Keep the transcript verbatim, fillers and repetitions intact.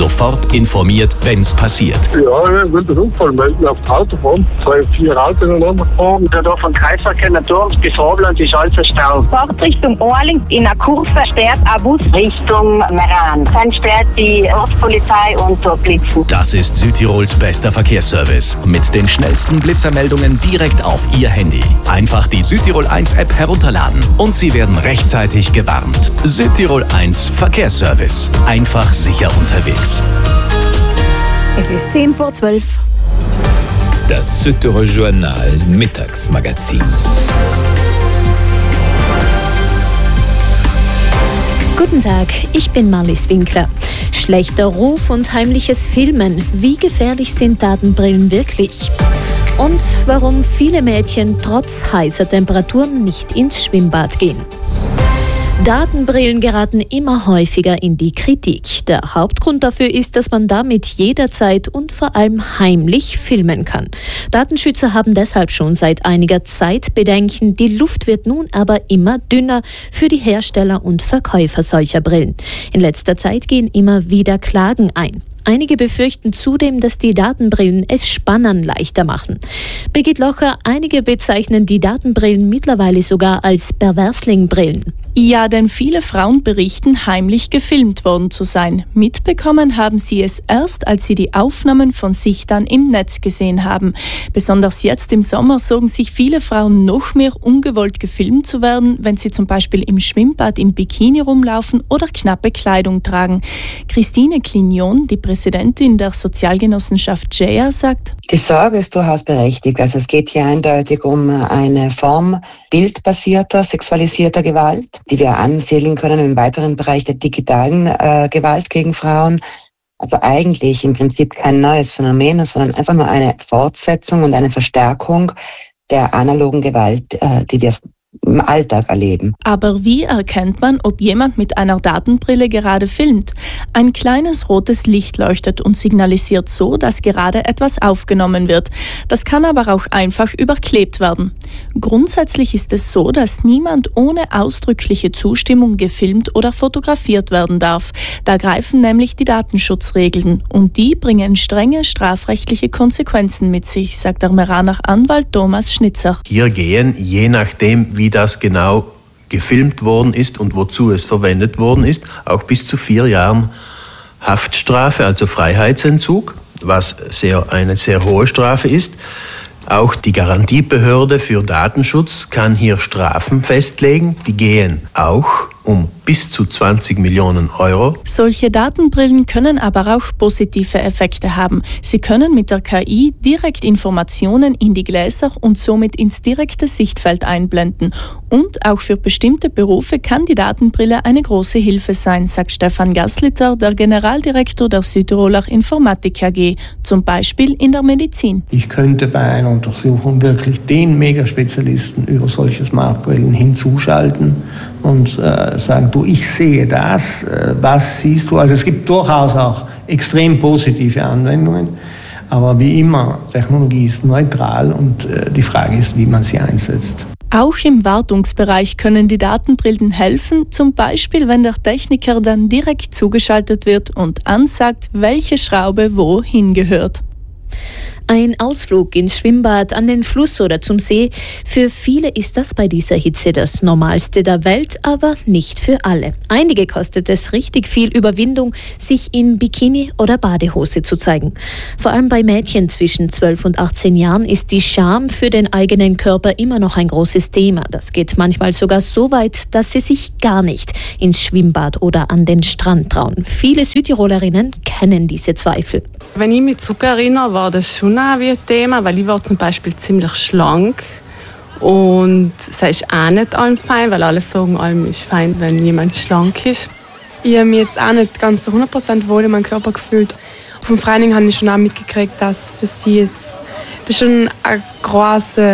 sofort informiert, wenn's passiert. Ja, ich will den Unfall melden auf der Autobahn. Zwei, vier Autos ineinander gefahren. Da von Kreisverkehr Naturms bis Robland ist alles verstaut. Fahrt Richtung Orling in einer Kurve sperrt ein Bus Richtung Meran. Dann sperrt die Ortspolizei und dort blitzen. Das ist Südtirols bester Verkehrsservice. Mit den schnellsten Blitzermeldungen direkt auf Ihr Handy. Einfach die Südtirol eins App herunterladen und Sie werden rechtzeitig gewarnt. Südtirol eins Verkehrsservice. Einfach sicher unterwegs. Es ist zehn vor zwölf. Das Südtirol Journal Mittagsmagazin. Guten Tag, ich bin Marlies Winkler. Schlechter Ruf und heimliches Filmen. Wie gefährlich sind Datenbrillen wirklich? Und warum viele Mädchen trotz heißer Temperaturen nicht ins Schwimmbad gehen. Datenbrillen geraten immer häufiger in die Kritik. Der Hauptgrund dafür ist, dass man damit jederzeit und vor allem heimlich filmen kann. Datenschützer haben deshalb schon seit einiger Zeit Bedenken. Die Luft wird nun aber immer dünner für die Hersteller und Verkäufer solcher Brillen. In letzter Zeit gehen immer wieder Klagen ein. Einige befürchten zudem, dass die Datenbrillen es Spannern leichter machen. Brigitte Locher, einige bezeichnen die Datenbrillen mittlerweile sogar als Perversling-Brillen. Ja, denn viele Frauen berichten, heimlich gefilmt worden zu sein. Mitbekommen haben sie es erst, als sie die Aufnahmen von sich dann im Netz gesehen haben. Besonders jetzt im Sommer sorgen sich viele Frauen noch mehr, ungewollt gefilmt zu werden, wenn sie zum Beispiel im Schwimmbad im Bikini rumlaufen oder knappe Kleidung tragen. Christine Clignon, die Präsidentin der Sozialgenossenschaft J A, sagt: Die Sorge ist durchaus berechtigt. Also es geht hier eindeutig um eine Form bildbasierter, sexualisierter Gewalt, die wir ansiedeln können im weiteren Bereich der digitalen äh, Gewalt gegen Frauen. Also eigentlich im Prinzip kein neues Phänomen, sondern einfach nur eine Fortsetzung und eine Verstärkung der analogen Gewalt, äh, die wir im Alltag erleben. Aber wie erkennt man, ob jemand mit einer Datenbrille gerade filmt? Ein kleines rotes Licht leuchtet und signalisiert so, dass gerade etwas aufgenommen wird. Das kann aber auch einfach überklebt werden. Grundsätzlich ist es so, dass niemand ohne ausdrückliche Zustimmung gefilmt oder fotografiert werden darf. Da greifen nämlich die Datenschutzregeln und die bringen strenge strafrechtliche Konsequenzen mit sich, sagt der Meraner Anwalt Thomas Schnitzer. Hier gehen, je nachdem, wie das genau gefilmt worden ist und wozu es verwendet worden ist, auch bis zu vier Jahren Haftstrafe, also Freiheitsentzug, was sehr, eine sehr hohe Strafe ist. Auch die Garantiebehörde für Datenschutz kann hier Strafen festlegen. Die gehen auch um bis zu zwanzig Millionen Euro. Solche Datenbrillen können aber auch positive Effekte haben. Sie können mit der K I direkt Informationen in die Gläser und somit ins direkte Sichtfeld einblenden. Und auch für bestimmte Berufe kann die Datenbrille eine große Hilfe sein, sagt Stefan Gasliter, der Generaldirektor der Südtiroler Informatik A G, zum Beispiel in der Medizin. Ich könnte bei einer Untersuchung wirklich den Megaspezialisten über solche Smartbrillen hinzuschalten und äh, sagen, du, ich sehe das, äh, was siehst du? Also es gibt durchaus auch extrem positive Anwendungen, aber wie immer, Technologie ist neutral und äh, die Frage ist, wie man sie einsetzt. Auch im Wartungsbereich können die Datenbrillen helfen, zum Beispiel wenn der Techniker dann direkt zugeschaltet wird und ansagt, welche Schraube wo hingehört. Ein Ausflug ins Schwimmbad, an den Fluss oder zum See. Für viele ist das bei dieser Hitze das Normalste der Welt, aber nicht für alle. Einige kostet es richtig viel Überwindung, sich in Bikini oder Badehose zu zeigen. Vor allem bei Mädchen zwischen zwölf und achtzehn Jahren ist die Scham für den eigenen Körper immer noch ein großes Thema. Das geht manchmal sogar so weit, dass sie sich gar nicht ins Schwimmbad oder an den Strand trauen. Viele Südtirolerinnen kennen diese Zweifel. Wenn ich mich zurückerinnere, war das schon wie ein Thema, weil ich war zum Beispiel ziemlich schlank und es ist auch nicht allem fein, weil alle sagen, allem ist fein, wenn jemand schlank ist. Ich habe mich jetzt auch nicht ganz zu hundert Prozent wohl in meinem Körper gefühlt. Vom Freining habe ich schon auch mitgekriegt, dass für sie jetzt das schon eine große